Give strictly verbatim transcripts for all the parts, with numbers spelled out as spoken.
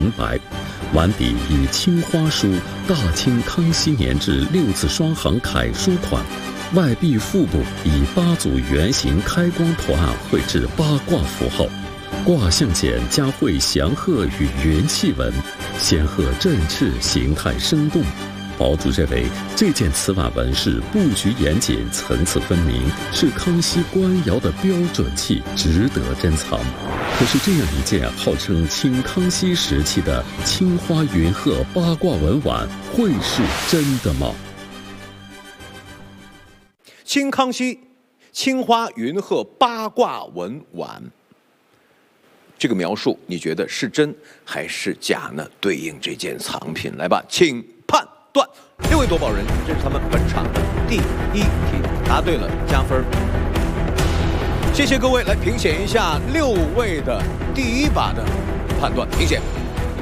白，碗底以青花书“大清康熙年制”六字双行楷书款，外壁腹部以八组圆形开光图案绘制八卦符号，卦象间加绘祥鹤与元气纹，仙鹤振翅，形态生动。堡主认为这件瓷碗纹饰布局严谨，层次分明，是康熙官窑的标准器，值得珍藏。可是这样一件号称清康熙时期的青花云鹤八卦纹碗，会是真的吗？ 清康熙青花云鹤八卦纹碗，这个描述你觉得是真还是假呢？对应这件藏品，来吧，请判断。六位夺宝人，这是他们本场的第一题，答对了加分。谢谢各位，来评选一下六位的第一把的判断评选。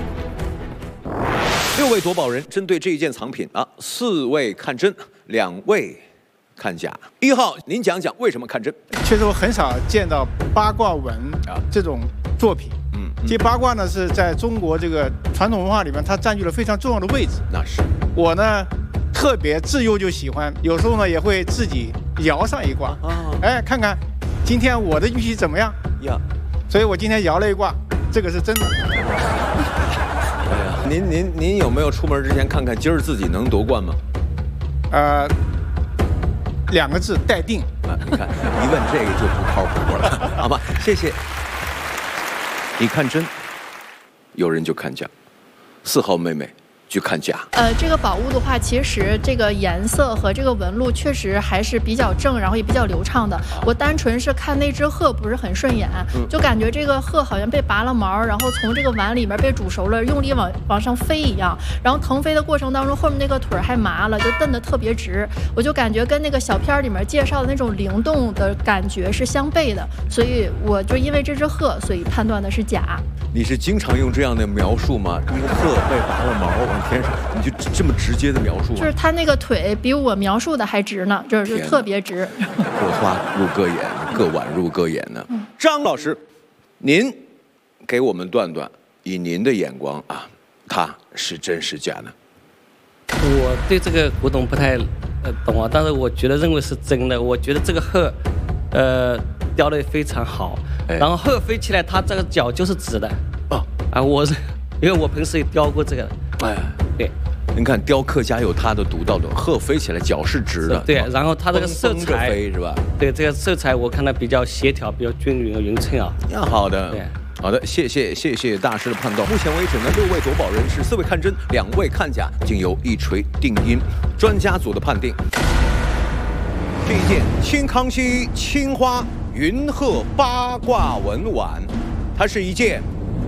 六位夺宝人针对这一件藏品啊，四位看真，两位看假。一号，您讲讲为什么看真？ 其实我很少见到八卦纹啊这种作品。嗯，这八卦呢是在中国这个传统文化里面，它占据了非常重要的位置。 那是我呢特别自幼就喜欢，有时候呢也会自己摇上一卦，啊、哎，看看今天我的运气怎么样呀？所以我今天摇了一卦，这个是真的。 哎呀，您您您有没有出门之前看看今儿自己能夺冠吗？ 呃，两个字，待定。 啊，你看一问这个就不靠谱了，好吧？谢谢。你看真，有人就看假。四号妹妹去看假。 呃，这个宝物的话，其实这个颜色和这个纹路确实还是比较正，然后也比较流畅的。我单纯是看那只鹤不是很顺眼，就感觉这个鹤好像被拔了毛，然后从这个碗里面被煮熟了，用力往往上飞一样。然后腾飞的过程当中，后面那个腿还麻了，就蹬得特别直。我就感觉跟那个小片里面介绍的那种灵动的感觉是相悖的，所以我就因为这只鹤，所以判断的是假。 你是经常用这样的描述吗？一个鹤被拔了毛往天上，你就这么直接的描述？ 就是他那个腿比我描述的还直呢，就是特别直。 各花入各眼，各碗入各眼呢。嗯、张老师，您给我们断断，以您的眼光啊，它是真是假呢？ 我对这个古董不太呃懂啊，但是我觉得认为是真的。我觉得这个鹤，呃，雕得非常好。然后鹤飞起来，它这个脚就是直的。哦，啊，我是因为我平时也雕过这个。哎，对， 您看雕刻家有他的独到的，鹤飞起来脚是直的。 对，然后它这个色彩飞是吧？ 对，这个色彩我看它比较协调，比较均匀匀称啊。 呀，好的，对，好的，谢谢谢谢大师的判断。目前为止呢，六位夺宝人是四位看真，两位看假，经由一锤定音，专家组的判定。这一件清康熙青花云鹤八卦纹碗，它是一件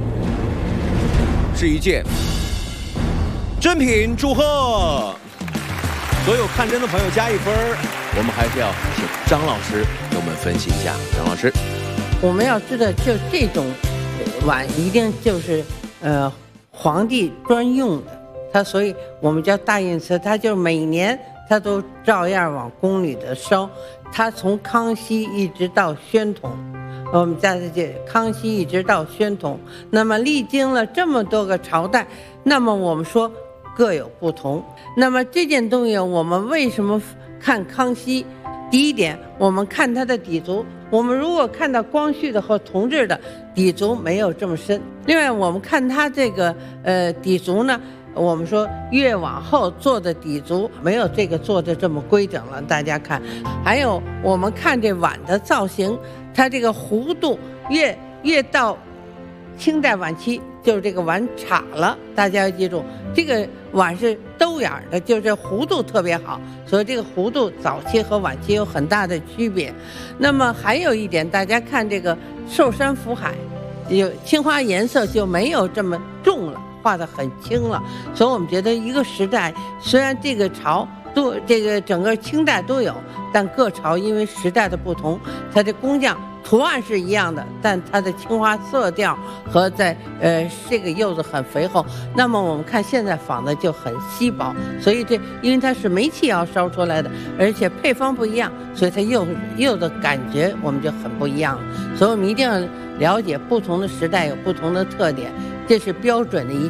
是一件真品，祝贺！所有看真的朋友加一分。我们还是要请张老师给我们分析一下。张老师， 我们要知道，就这种碗一定就是呃皇帝专用的，它所以我们叫大印瓷，它就每年它都照样往宫里的烧。它从康熙一直到宣统，我们在这康熙一直到宣统，那么历经了这么多个朝代，那么我们说各有不同。那么这件东西我们为什么看康熙？第一点，我们看它的底足，我们如果看到光绪的和同治的底足没有这么深。另外我们看它这个呃底足呢，我们说越往后做的底足没有这个做的这么规整了，大家看。还有我们看这碗的造型，它这个弧度越越到清代晚期，就是这个碗岔了，大家要记住，这个碗是兜眼的，就是弧度特别好，所以这个弧度早期和晚期有很大的区别。那么还有一点，大家看这个寿山福海，有青花颜色就没有这么重了，画得很轻了，所以我们觉得一个时代虽然这个朝都这个整个清代都有，但各朝因为时代的不同，它的工匠图案是一样的，但它的青花色调和在呃这个釉子很肥厚，那么我们看现在仿的就很稀薄，所以这因为它是煤气窑烧出来的，而且配方不一样，所以它釉釉的感觉我们就很不一样了。所以我们一定要了解不同的时代有不同的特点， 这是标准的一